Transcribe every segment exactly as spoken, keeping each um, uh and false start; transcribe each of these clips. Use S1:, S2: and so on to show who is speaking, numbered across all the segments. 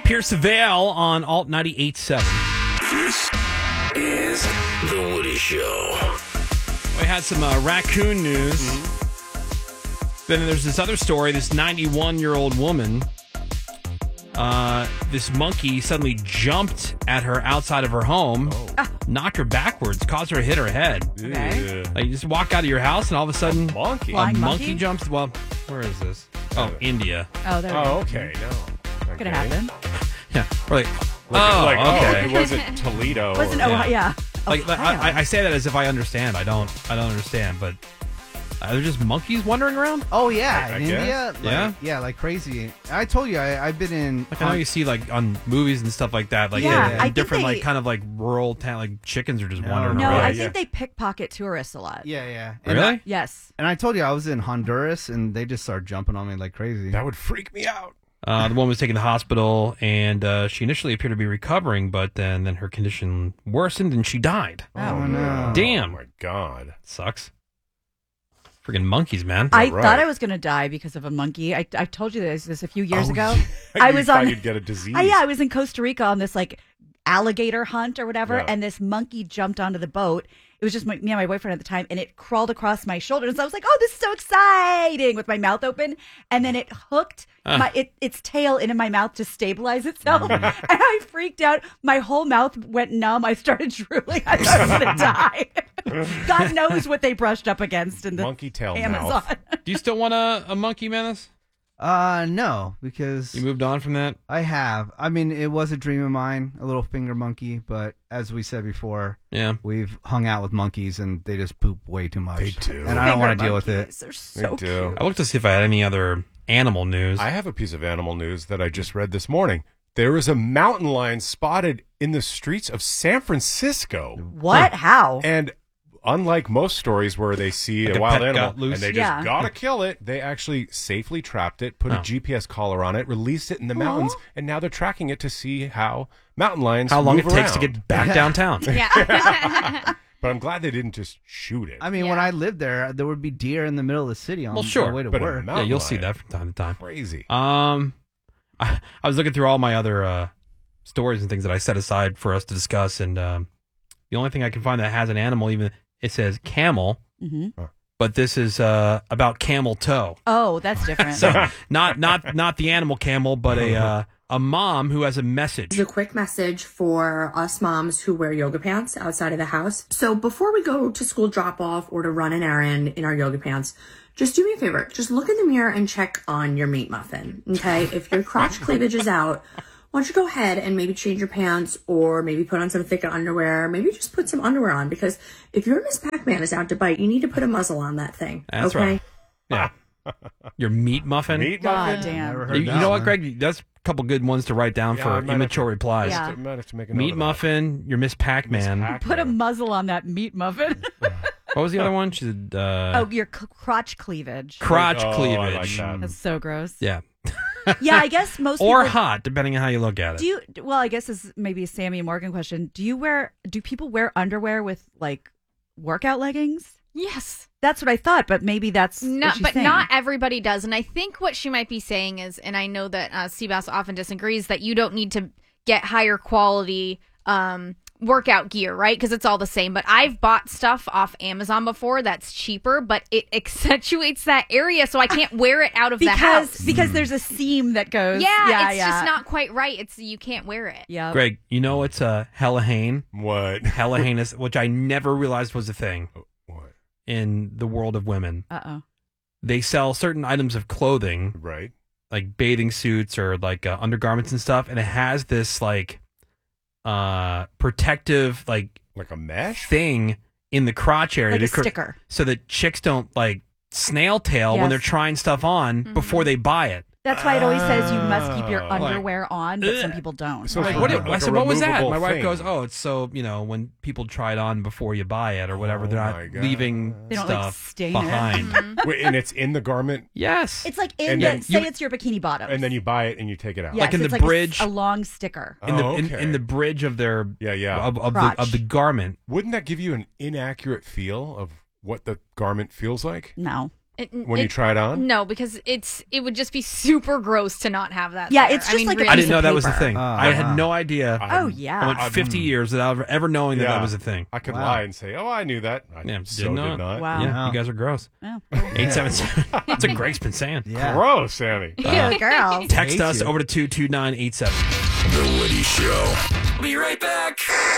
S1: Pierce Vale on Alt ninety-eight point seven.
S2: This is The Woody Show.
S1: We had some uh, raccoon news. Mm-hmm. Then there's this other story. This ninety-one-year-old woman, uh, this monkey suddenly jumped at her outside of her home, oh. knocked her backwards, caused her to hit her head.
S3: Okay.
S1: Like you just walk out of your house and all of a sudden,
S3: a monkey,
S1: a
S3: monkey?
S1: monkey jumps. Well, where is this? Oh, India.
S4: Oh, there.
S3: Oh, okay. No, okay.
S4: Could have happened.
S1: Yeah. Like,
S3: like,
S1: oh,
S3: like,
S1: okay.
S3: Oh, it wasn't Toledo.
S4: Wasn't
S3: or,
S4: Ohio? Yeah.
S1: Like, like I, I say that as if I understand. I don't. I don't understand. But are there just monkeys wandering around?
S5: Oh yeah,
S3: I- I
S5: in India.
S3: guess.
S5: Like,
S1: Yeah?
S5: yeah, like crazy. I told you, I, I've been in.
S1: Like I know you see like on movies and stuff like that. Like
S4: Yeah,
S1: in
S4: I think
S1: different
S4: they-
S1: like kind of like rural town, like chickens are just
S5: No,
S1: wandering
S4: No,
S1: around.
S4: I
S3: yeah.
S4: think they pickpocket tourists a lot.
S5: Yeah, yeah. And
S1: Really?
S5: I,
S4: Yes.
S5: and I told you I was in Honduras, and they just started jumping on me like crazy.
S3: That would freak me out.
S1: Uh, the woman was taken to the hospital, and uh, she initially appeared to be recovering, but then then her condition worsened, and she died.
S5: Oh, no.
S1: Damn.
S3: Oh my God.
S1: Sucks. Freaking monkeys, man.
S4: I
S3: right.
S4: thought I was going to die because of a monkey. I, I told you this, this a few years
S3: Oh,
S4: ago.
S3: yeah.
S4: I
S3: You
S4: was
S3: thought
S4: on.
S3: you'd get a disease.
S4: Uh, yeah, I was in Costa Rica on this like alligator hunt or whatever,
S3: Yeah.
S4: and this monkey jumped onto the boat. It was just my, me and my boyfriend at the time, and it crawled across my shoulder. And so I was like, "Oh, this is so exciting!" with my mouth open, and then it hooked
S1: Uh.
S4: my it, its tail into my mouth to stabilize itself, and I freaked out. My whole mouth went numb. I started drooling. I thought I was gonna die. God knows what they brushed up against in the
S3: Monkey tail
S4: Amazon.
S3: mouth.
S1: Do you still want a, a monkey, Menace?
S5: Uh, no, because
S1: You moved on from that?
S5: I have. I mean, it was a dream of mine, a little finger monkey, but as we said before,
S1: Yeah.
S5: we've hung out with monkeys, and they just poop way too much.
S3: They do.
S5: and I don't
S4: Finger
S5: want to deal with it.
S4: monkeys, They're so
S3: They do.
S4: cute.
S1: I looked to see if I had any other animal news.
S3: I have a piece of animal news that I just read this morning. There is a mountain lion spotted in the streets of San Francisco.
S4: What? How?
S3: And unlike most stories where they see
S1: Like
S3: a
S1: a
S3: wild
S1: pet
S3: animal
S1: got loose?
S3: and they just
S4: Yeah.
S3: gotta kill it, they actually safely trapped it, put
S1: Oh.
S3: a G P S collar on it, released it in the mountains, and now they're tracking it to see how mountain lions
S1: How long it
S3: move
S1: takes to
S3: around.
S1: get back downtown.
S6: Yeah.
S3: But I'm glad they didn't just shoot it.
S5: I mean, when
S6: Yeah.
S5: I lived there, there would be deer in the middle of the city on
S1: Well, sure,
S5: the way to
S3: but a
S5: work.
S1: Yeah,
S3: mountain
S1: you'll see
S3: lion.
S1: that from time to time.
S3: Crazy.
S1: Um, I, I was looking through all my other uh, stories and things that I set aside for us to discuss, and um, the only thing I can find that has an animal, even it says camel,
S4: hmm
S1: but this is uh, about camel toe.
S4: Oh, that's different.
S1: So not not not the animal camel, but a uh, a mom who has a message.
S7: Here's a quick message for us moms who wear yoga pants outside of the house. So before we go to school drop off or to run an errand in our yoga pants, just do me a favor. Just look in the mirror and check on your meat muffin. Okay. If your crotch cleavage is out, why don't you go ahead and maybe change your pants or maybe put on some thicker underwear. Maybe just put some underwear on, because if your Miss Pac-Man is out to bite, you need to put a muzzle on that thing.
S1: That's
S7: okay?
S1: right. Yeah, your meat muffin.
S3: Meat
S4: God
S3: muffin?
S4: damn.
S5: Never
S1: You,
S5: heard
S1: you
S5: that
S1: know what,
S5: one.
S1: Greg? That's a couple good ones to write down
S3: Yeah, I
S1: for
S3: might have
S1: immature
S3: to-
S1: replies.
S4: Yeah.
S3: I might have to make a note
S1: Meat
S3: of that.
S1: muffin, your Miss Pac-Man.
S3: Miss Pac-
S4: Put a muzzle on that meat muffin.
S1: What was the other one? She said uh,
S4: oh, your c- crotch cleavage.
S1: crotch
S3: Oh, I
S1: cleavage.
S3: like that.
S4: That's so gross.
S1: Yeah,
S4: Yeah, I guess most
S1: or
S4: people,
S1: hot, depending on how you look at it.
S4: Do you? Well, I guess this is maybe a Sammy Morgan question. Do you wear? Do people wear underwear with like workout leggings?
S6: Yes.
S4: That's what I thought, but maybe that's
S6: No,
S4: what she's
S6: but
S4: saying.
S6: not everybody does. And I think what she might be saying is, and I know that uh, Seabass often disagrees, that you don't need to get higher quality um, workout gear, right? Because it's all the same. But I've bought stuff off Amazon before that's cheaper, but it accentuates that area, so I can't wear it out of the
S4: because
S6: house.
S4: because there's a seam that goes.
S6: Yeah,
S4: yeah,
S6: it's
S4: yeah.
S6: just not quite right. It's you can't wear it.
S4: Yeah,
S1: Greg, you know it's a Hellahane.
S3: What?
S1: Hellahane is, which I never realized was a thing
S3: What?
S1: in the world of women.
S4: Uh oh.
S1: They sell certain items of clothing,
S3: Right.
S1: like bathing suits or like uh, undergarments and stuff, and it has this like uh protective like
S3: Like a mesh?
S1: thing in the crotch area
S4: Like a
S1: to cr-
S4: sticker.
S1: so that chicks don't like snail tail when
S4: Yes.
S1: they're trying stuff on
S6: Mhm.
S1: before they buy it.
S4: That's why it always says you must keep your
S3: Oh.
S4: underwear on, but some
S1: Ugh.
S4: people don't.
S3: So
S1: Like,
S3: it's
S1: what
S3: like
S1: did-
S3: a-
S1: I
S3: like a
S1: said, what was that?
S3: removable
S1: My wife
S3: thing.
S1: goes, oh, it's so, you know, when people try it on before you buy it or whatever,
S3: Oh
S1: they're
S3: my
S1: not
S3: God.
S1: leaving
S4: They don't, like,
S1: stuff
S4: stain it.
S1: behind.
S6: Mhm.
S3: Wait, and it's in the garment,
S1: Yes.
S4: It's like in
S3: And
S4: the,
S3: then
S4: say
S1: you-
S4: it's your bikini bottom.
S3: and then you buy it and you take it out.
S4: yes,
S1: like in
S4: it's
S1: the
S4: like a s-
S1: bridge-
S4: a, long sticker.
S1: in the
S3: Oh,
S1: in,
S3: okay.
S1: in the bridge of their
S3: Yeah, yeah.
S1: of, of the
S4: Crotch.
S1: of the garment.
S3: Wouldn't that give you an inaccurate feel of what the garment feels like?
S4: No.
S6: It,
S3: when you
S6: it-
S3: try it on?
S6: No, because it's it would just be super gross to not have that.
S4: Yeah,
S6: there.
S4: it's
S6: I
S4: just
S6: mean,
S4: like a
S6: really.
S1: I
S4: piece
S1: didn't know
S4: of
S1: that was the
S4: paper.
S1: thing.
S5: Oh,
S1: I had
S5: wow.
S1: no idea.
S4: Oh,
S1: I
S4: yeah.
S1: went fifty years without ever knowing that
S3: Yeah.
S1: that was a thing.
S3: I could
S5: Wow.
S3: lie and say, oh, I knew that. I
S1: Yeah,
S3: so
S1: did
S3: did
S1: not.
S3: not.
S4: Wow.
S1: Yeah,
S5: Wow.
S1: you guys are gross.
S4: Oh.
S1: eight seven seven. That's what Greg's been saying.
S5: Yeah.
S3: Gross, Sammy.
S4: Ew, girls.
S1: Text
S5: Hate
S1: us
S5: you.
S1: over to two two nine eight seven.
S2: The Woody Show. Be right back.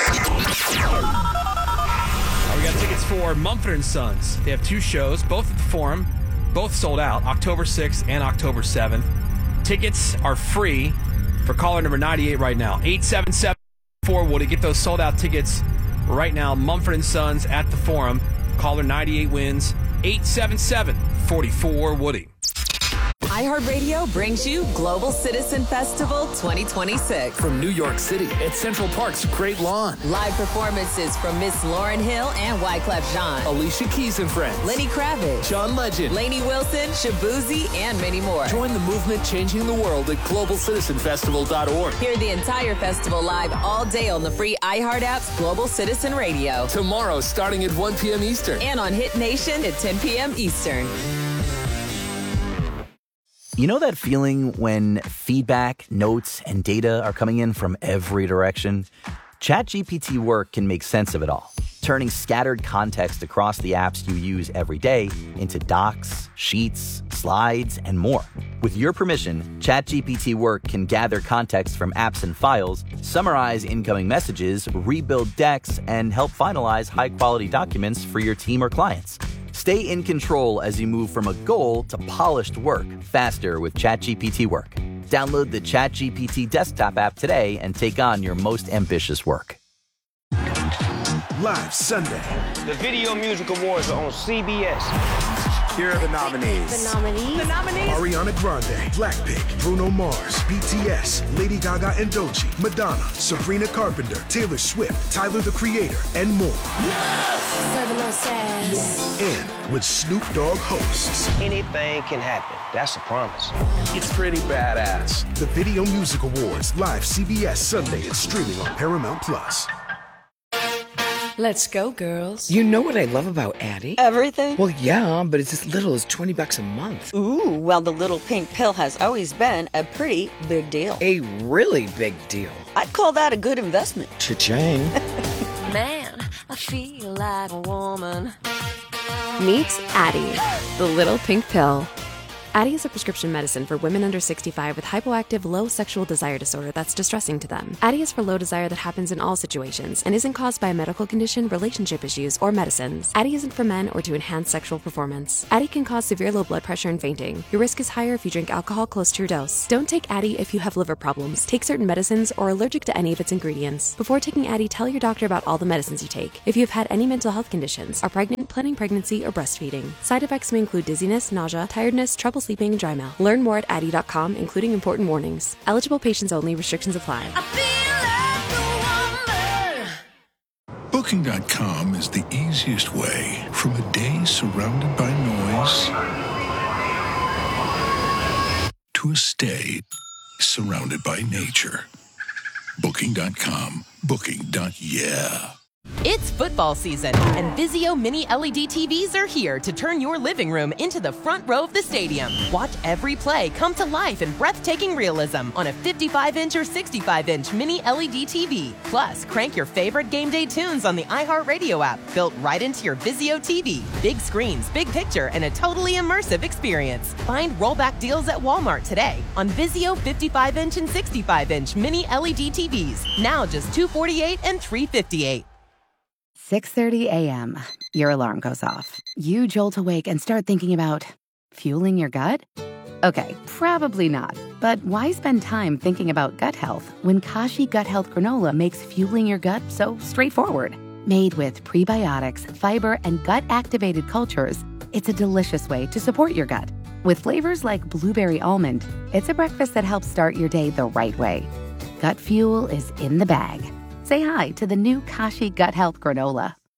S1: We got tickets for Mumford and Sons. They have two shows, both at the Forum, both sold out, October sixth and October seventh. Tickets are free for caller number ninety-eight right now. eight seven seven four Woody. Get those sold out tickets right now. Mumford and Sons at the Forum. Caller ninety-eight wins. eight seven seven four four Woody.
S8: iHeartRadio brings you Global Citizen Festival twenty twenty-six.
S2: From New York City at Central Park's Great Lawn.
S8: Live performances from Miss Lauryn Hill and Wyclef Jean,
S2: Alicia Keys and Friends.
S8: Lenny Kravitz,
S2: John Legend.
S8: Lainey Wilson, Shabuzi, and many more.
S2: Join the movement changing the world at global citizen festival dot org.
S8: Hear the entire festival live all day on the free iHeart app's Global Citizen Radio.
S2: Tomorrow starting at one p.m. Eastern.
S8: And on Hit Nation at ten p.m. Eastern.
S9: You know that feeling when feedback, notes, and data are coming in from every direction? ChatGPT Work can make sense of it all, turning scattered context across the apps you use every day into docs, sheets, slides, and more. With your permission, ChatGPT Work can gather context from apps and files, summarize incoming messages, rebuild decks, and help finalize high-quality documents for your team or clients. Stay in control as you move from a goal to polished work faster with ChatGPT Work. Download the ChatGPT desktop app today and take on your most ambitious work.
S10: Live Sunday.
S11: The Video Music Awards are on C B S.
S10: Here are the nominees.
S11: The nominees? The nominees?
S10: Ariana Grande, Blackpink, Bruno Mars, B T S, Lady Gaga and Doechii, Madonna, Sabrina Carpenter, Taylor Swift, Tyler the Creator, and more. And with Snoop Dogg hosts.
S11: Anything can happen. That's a promise.
S10: It's pretty badass. The Video Music Awards, live C B S Sunday and streaming on Paramount Plus.
S12: Let's go, girls.
S13: You know what I love about Addie?
S12: Everything?
S13: Well, yeah, but it's as little as twenty bucks a month.
S12: Ooh, well, the little pink pill has always been a pretty big deal.
S13: A really big deal.
S12: I'd call that a good investment.
S13: Cha-ching.
S14: Man, I feel like a woman. Meet Addie, the little pink pill. Addie is a prescription medicine for women under sixty-five with hypoactive low sexual desire disorder that's distressing to them. Addie is for low desire that happens in all situations and isn't caused by a medical condition, relationship issues, or medicines. Addie isn't for men or to enhance sexual performance. Addie can cause severe low blood pressure and fainting. Your risk is higher if you drink alcohol close to your dose. Don't take Addie if you have liver problems, take certain medicines, or are allergic to any of its ingredients. Before taking Addie, tell your doctor about all the medicines you take. If you have had any mental health conditions, are pregnant, planning pregnancy, or breastfeeding. Side effects may include dizziness, nausea, tiredness, trouble sleeping, and dry mouth. Learn more at addie dot com, including important warnings. Eligible patients only. Restrictions apply.
S15: Booking dot com is the easiest way from a day surrounded by noise to a stay surrounded by nature. Booking dot com. Booking. Yeah.
S16: It's football season, and Vizio Mini L E D T Vs are here to turn your living room into the front row of the stadium. Watch every play come to life in breathtaking realism on a fifty-five inch or sixty-five inch Mini L E D T V. Plus, crank your favorite game day tunes on the iHeartRadio app, built right into your Vizio T V. Big screens, big picture, and a totally immersive experience. Find rollback deals at Walmart today on Vizio fifty-five inch and sixty-five inch Mini L E D T Vs. Now just two hundred forty-eight dollars and three hundred fifty-eight dollars.
S17: six thirty a.m. Your alarm goes off. You jolt awake and start thinking about fueling your gut? Okay, probably not. But why spend time thinking about gut health when Kashi Gut Health Granola makes fueling your gut so straightforward? Made with prebiotics, fiber, and gut-activated cultures, it's a delicious way to support your gut. With flavors like blueberry almond, it's a breakfast that helps start your day the right way. Gut fuel is in the bag. Say hi to the new Kashi Gut Health Granola.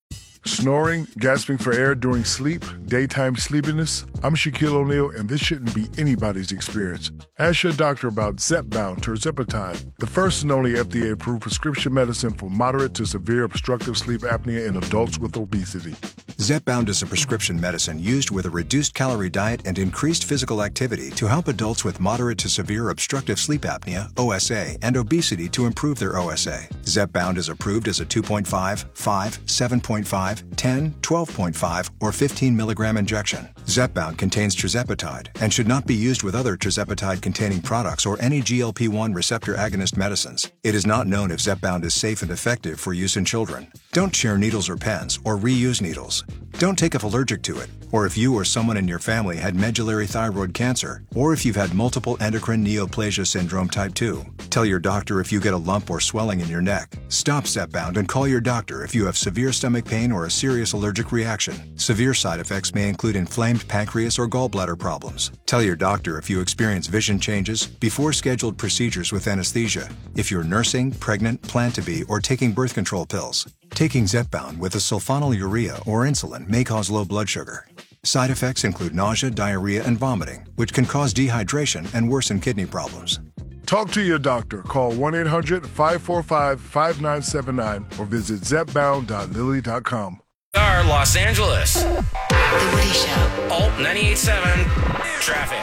S18: Snoring, gasping for air during sleep, daytime sleepiness? I'm Shaquille O'Neal, and this shouldn't be anybody's experience. Ask your doctor about Zepbound tirzepatide, the first and only F D A-approved prescription medicine for moderate to severe obstructive sleep apnea in adults with obesity.
S19: Zepbound is a prescription medicine used with a reduced calorie diet and increased physical activity to help adults with moderate to severe obstructive sleep apnea, O S A, and obesity to improve their O S A. Zepbound is approved as a two point five, five, seven point five, ten, twelve point five, or fifteen milligram injection. Zepbound contains tirzepatide and should not be used with other tirzepatide-containing products or any G L P one receptor agonist medicines. It is not known if Zepbound is safe and effective for use in children. Don't share needles or pens or reuse needles. Don't take if allergic to it, or if you or someone in your family had medullary thyroid cancer, or if you've had multiple endocrine neoplasia syndrome type two. Tell your doctor if you get a lump or swelling in your neck. Stop Zepbound and call your doctor if you have severe stomach pain or a serious allergic reaction. Severe side effects may include inflamed pancreas or gallbladder problems. Tell your doctor if you experience vision changes before scheduled procedures with anesthesia, if you're nursing, pregnant, plan to be, or taking birth control pills. Taking Zepbound with a sulfonylurea or insulin may cause low blood sugar. Side effects include nausea, diarrhea, and vomiting, which can cause dehydration and worsen kidney problems.
S18: Talk to your doctor. Call one eight hundred, five four five, five nine seven nine or visit zepbound dot lilly dot com.
S20: Our Los Angeles. The Woody Show. Alt ninety-eight point seven. Traffic.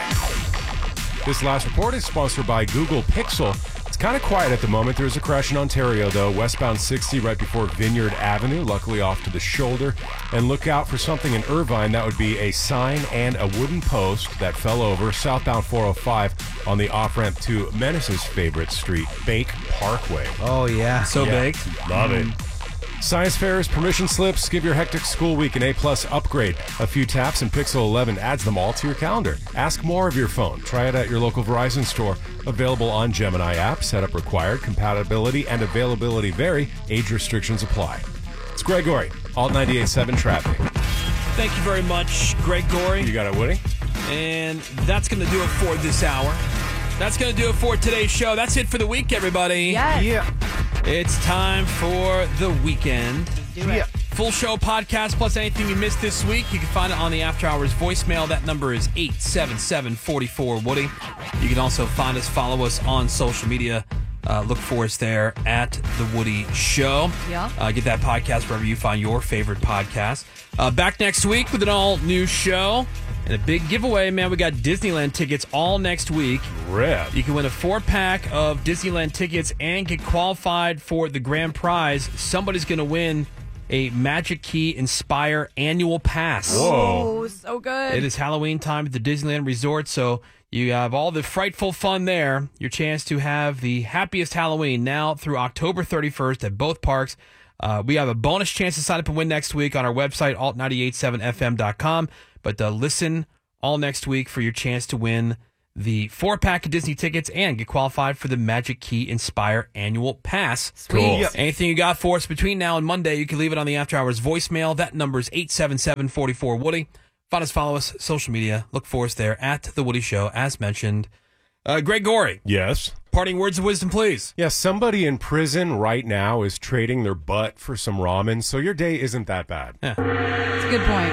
S3: This last report is sponsored by Google Pixel. It's kind of quiet at the moment. There's a crash in Ontario, though. Westbound sixty right before Vineyard Avenue, luckily off to the shoulder. And look out for something in Irvine. That would be a sign and a wooden post that fell over. Southbound four oh five on the off-ramp to Menace's favorite street, Bake Parkway.
S5: Oh, yeah.
S1: So
S3: Yeah.
S1: baked.
S3: Love it. Science fairs, permission slips, give your hectic school week an A-plus upgrade. A few taps and Pixel eleven adds them all to your calendar. Ask more of your phone. Try it at your local Verizon store. Available on Gemini app. Setup required. Compatibility and availability vary. Age restrictions apply. It's Greg Gorey, Alt ninety-eight point seven Traffic.
S1: Thank you very much, Greg Gorey.
S3: You got it, Woody?
S1: And that's going to do it for this hour. That's going to do it for today's show. That's it for the week, everybody.
S4: Yes.
S5: Yeah.
S1: It's time for the weekend.
S4: Do it.
S1: Full show podcast plus anything you missed this week. You can find it on the After Hours voicemail. That number is eight seven seven, four four, Woody. You can also find us, follow us on social media. Uh, look for us there at The Woody Show.
S4: Yeah.
S1: Uh, get that podcast wherever you find your favorite podcast. Uh, back next week with an all-new show. And a big giveaway, man. We got Disneyland tickets all next week.
S3: Rip.
S1: You can win a four-pack of Disneyland tickets and get qualified for the grand prize. Somebody's going to win a Magic Key Inspire annual pass.
S3: Whoa.
S4: Oh, so good.
S1: It is Halloween time at the Disneyland Resort, so you have all the frightful fun there. Your chance to have the happiest Halloween now through October thirty-first at both parks. Uh, we have a bonus chance to sign up and win next week on our website, alt nine eight seven f m dot com. But uh, listen all next week for your chance to win the four-pack of Disney tickets and get qualified for the Magic Key Inspire annual pass.
S4: Sweet. Cool.
S1: Yep. Anything you got for us between now and Monday, you can leave it on the After Hours voicemail. That number is eight seven seven, four four, Woody. Find us, follow us, social media. Look for us there at The Woody Show, as mentioned. Uh, Greg Gorey.
S3: Yes?
S1: Parting words of wisdom, please.
S3: Yeah, somebody in prison right now is trading their butt for some ramen, so your day isn't that bad.
S1: Yeah.
S4: That's a good point.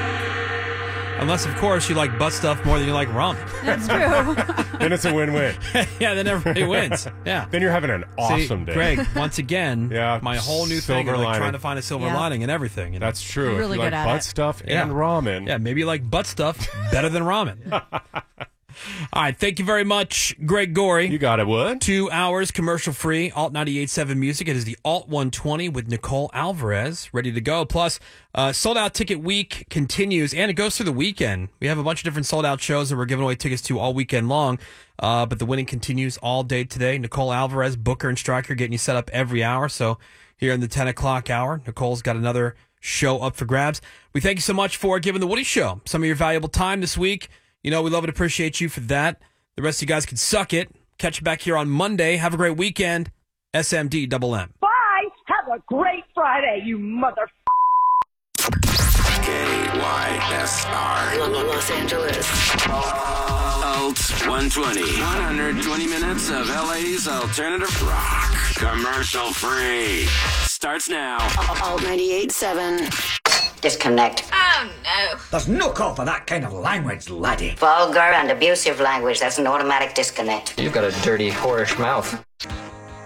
S1: Unless, of course, you like butt stuff more than you like ramen.
S4: That's true.
S3: Then it's a win-win.
S1: Yeah, then everybody wins. Yeah.
S3: Then you're having an awesome
S1: See,
S3: day.
S1: Greg, once again,
S3: yeah,
S1: my whole new
S3: silver
S1: thing of like
S3: lining.
S1: trying to find a silver
S4: Yeah.
S1: lining and everything. You know?
S3: That's true.
S4: You're really
S3: if you
S4: good
S3: like
S4: at
S3: butt
S4: it.
S3: stuff
S1: Yeah.
S3: and ramen.
S1: Yeah, maybe you like butt stuff better than ramen. All right, thank you very much, Greg Gorey.
S3: You got it, Wood.
S1: Two hours commercial-free, Alt ninety-eight point seven music. It is the Alt one twenty with Nicole Alvarez, ready to go. Plus, uh, sold-out ticket week continues, and it goes through the weekend. We have a bunch of different sold-out shows that we're giving away tickets to all weekend long, uh, but the winning continues all day today. Nicole Alvarez, Booker and Stryker getting you set up every hour. So here in the ten o'clock hour, Nicole's got another show up for grabs. We thank you so much for giving The Woody Show some of your valuable time this week. You know, we love and appreciate you for that. The rest of you guys can suck it. Catch you back here on Monday. Have a great weekend. S M D double M.
S21: Bye. Have a great Friday, you mother.
S20: K Y S R. Los Angeles. Alt one twenty. one hundred twenty minutes of L A's alternative rock. Commercial free. Starts now.
S8: Alt ninety-eight point seven.
S7: Disconnect.
S22: Oh, no. There's no call for that kind of language, laddie.
S7: Vulgar and abusive language, that's an automatic disconnect.
S23: You've got a dirty, whorish mouth.